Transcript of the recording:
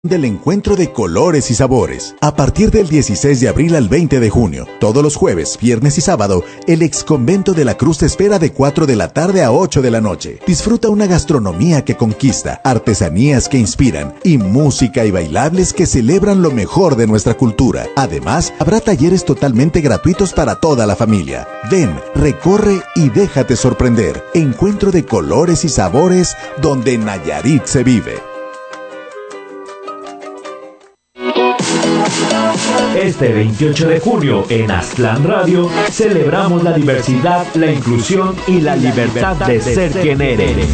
del Encuentro de Colores y Sabores. A partir del 16 de abril al 20 de junio, todos los jueves, viernes y sábado, el Exconvento de la Cruz te espera de 4 de la tarde a 8 de la noche. Disfruta una gastronomía que conquista, artesanías que inspiran y música y bailables que celebran lo mejor de nuestra cultura. Además, habrá talleres totalmente gratuitos para toda la familia. Ven, recorre y déjate sorprender. Encuentro de Colores y Sabores, donde Nayarit se vive. Este 28 de junio en Aztlán Radio celebramos la diversidad, la inclusión y la libertad de ser quien eres.